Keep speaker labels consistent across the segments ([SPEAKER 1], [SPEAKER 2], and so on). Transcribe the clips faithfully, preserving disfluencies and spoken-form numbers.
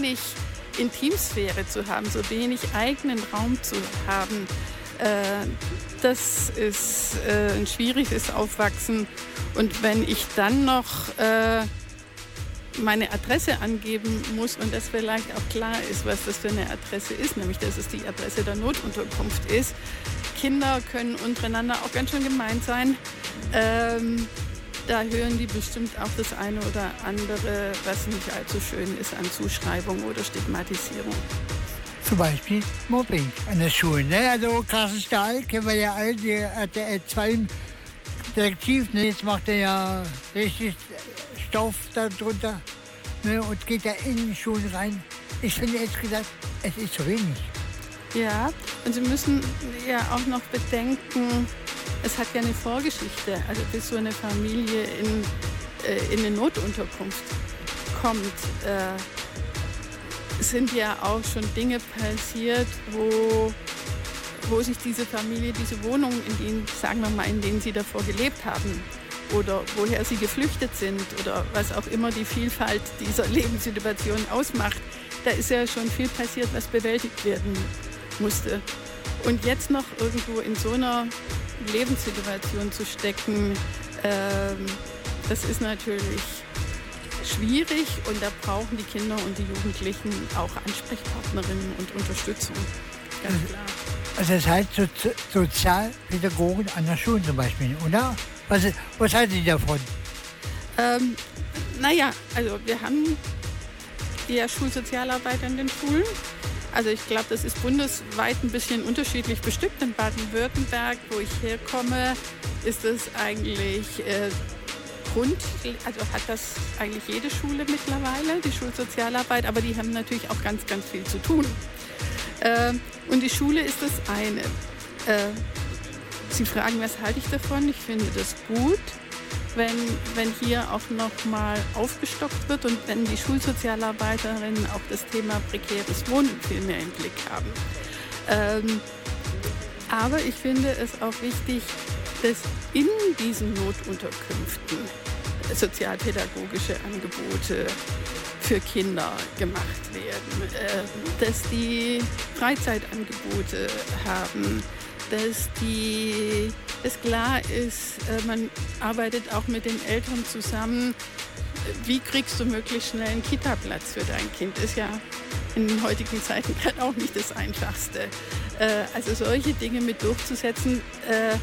[SPEAKER 1] wenig Intimsphäre zu haben, so wenig eigenen Raum zu haben, äh, das ist äh, ein schwieriges Aufwachsen. Und wenn ich dann noch äh, meine Adresse angeben muss und das vielleicht auch klar ist, was das für eine Adresse ist, nämlich dass es die Adresse der Notunterkunft ist. Kinder können untereinander auch ganz schön gemein sein. Ähm, da hören die bestimmt auch das eine oder andere, was nicht allzu schön ist an Zuschreibung oder Stigmatisierung.
[SPEAKER 2] Zum Beispiel Mobbing an der Schule. Ne? Also Carsten Stahl kennen wir ja alle, der hat der zwei Detektiv, ne? Jetzt macht er ja richtig Stoff darunter, ne? Und geht da in die Schulen rein. Ich finde jetzt gesagt, es ist zu wenig.
[SPEAKER 1] Ja, und Sie müssen ja auch noch bedenken, es hat ja eine Vorgeschichte. Also bis so eine Familie in, äh, in eine Notunterkunft kommt, äh, sind ja auch schon Dinge passiert, wo, wo sich diese Familie, diese Wohnung, in denen, sagen wir mal, in denen sie davor gelebt haben oder woher sie geflüchtet sind oder was auch immer die Vielfalt dieser Lebenssituation ausmacht, da ist ja schon viel passiert, was bewältigt werden musste. Und jetzt noch irgendwo in so einer Lebenssituation zu stecken, ähm, das ist natürlich schwierig und da brauchen die Kinder und die Jugendlichen auch Ansprechpartnerinnen und Unterstützung. Ganz klar.
[SPEAKER 2] Also das heißt so, Sozialpädagogen an der Schule zum Beispiel, oder? Was, was halten Sie davon?
[SPEAKER 1] Ähm, naja, also wir haben ja Schulsozialarbeit an den Schulen. Also ich glaube, das ist bundesweit ein bisschen unterschiedlich bestückt. In Baden-Württemberg, wo ich herkomme, ist es eigentlich äh, Grund, also hat das eigentlich jede Schule mittlerweile, die Schulsozialarbeit, aber die haben natürlich auch ganz, ganz viel zu tun. Äh, und die Schule ist das eine. Äh, Sie fragen, was halte ich davon? Ich finde das gut, wenn, wenn hier auch noch mal aufgestockt wird und wenn die Schulsozialarbeiterinnen auch das Thema prekäres Wohnen viel mehr im Blick haben. Ähm, aber ich finde es auch wichtig, dass in diesen Notunterkünften sozialpädagogische Angebote für Kinder gemacht werden, äh, dass die Freizeitangebote haben, dass die, es klar ist, äh, man arbeitet auch mit den Eltern zusammen. Wie kriegst du möglichst schnell einen Kita-Platz für dein Kind? Ist ja in den heutigen Zeiten gerade auch nicht das Einfachste. Äh, also solche Dinge mit durchzusetzen, äh,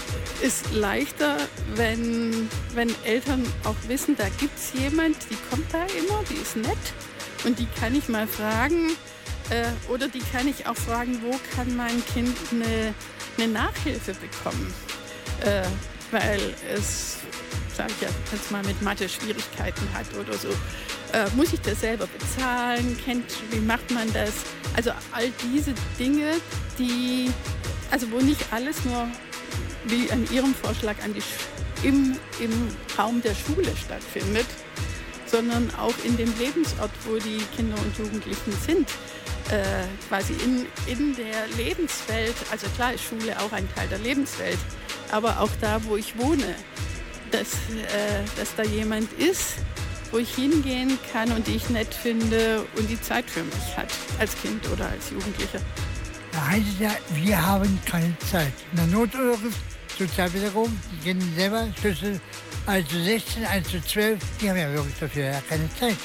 [SPEAKER 1] ist leichter, wenn, wenn Eltern auch wissen, da gibt es jemand, die kommt da immer, die ist nett und die kann ich mal fragen. Äh, oder die kann ich auch fragen, wo kann mein Kind eine, eine Nachhilfe bekommen? Äh, weil es, sage ich ja jetzt mal, mit Mathe Schwierigkeiten hat oder so. Äh, muss ich das selber bezahlen? Kennt, wie macht man das? Also all diese Dinge, die, also wo nicht alles nur wie an Ihrem Vorschlag an die, im, im Raum der Schule stattfindet, sondern auch in dem Lebensort, wo die Kinder und Jugendlichen sind. Äh, quasi in, in der Lebenswelt, also klar ist Schule auch ein Teil der Lebenswelt, aber auch da, wo ich wohne, dass, äh, dass da jemand ist, wo ich hingehen kann und die ich nett finde und die Zeit für mich hat, als Kind oder als Jugendlicher.
[SPEAKER 2] Da heißt es ja, wir haben keine Zeit. In der Notunterkunft, Sozialpädagogen, die kennen selber Schlüssel eins zu sechzehn, eins zu zwölf, die haben ja wirklich dafür ja keine Zeit.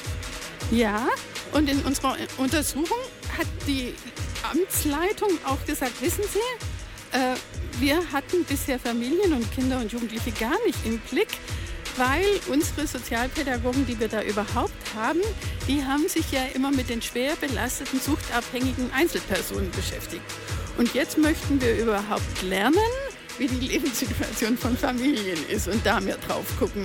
[SPEAKER 1] Ja, und in unserer Untersuchung hat die Amtsleitung auch gesagt, wissen Sie, äh, wir hatten bisher Familien und Kinder und Jugendliche gar nicht im Blick, weil unsere Sozialpädagogen, die wir da überhaupt haben, die haben sich ja immer mit den schwer belasteten, suchtabhängigen Einzelpersonen beschäftigt. Und jetzt möchten wir überhaupt lernen, wie die Lebenssituation von Familien ist und da mehr drauf gucken.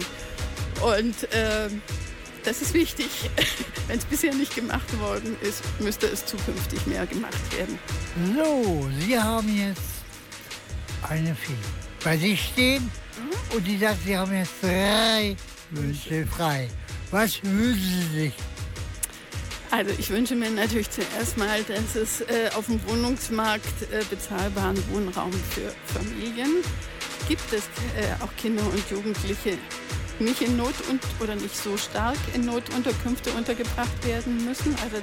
[SPEAKER 1] Und äh, das ist wichtig. Wenn es bisher nicht gemacht worden ist, müsste es zukünftig mehr gemacht werden.
[SPEAKER 2] So, Sie haben jetzt eine Fee bei sich stehen mhm. und die sagt, Sie haben jetzt drei Wünsche frei. Was wünschen Sie sich?
[SPEAKER 1] Also ich wünsche mir natürlich zuerst mal, dass es äh, auf dem Wohnungsmarkt äh, bezahlbaren Wohnraum für Familien gibt, dass äh, auch Kinder und Jugendliche nicht in Not und oder nicht so stark in Notunterkünfte untergebracht werden müssen. Also